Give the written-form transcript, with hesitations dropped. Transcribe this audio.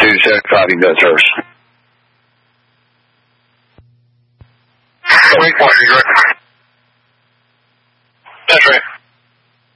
275, you got service. Wait for you, that's right.